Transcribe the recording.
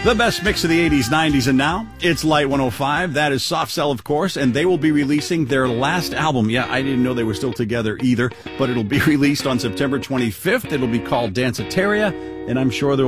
The best mix of the 80s, 90s, and now. It's Light 105. That is Soft Cell, of course, and they will be releasing their last album. Yeah, I didn't know they were still together either, but it'll be released on September 25th. It'll be called Danceteria, and I'm sure there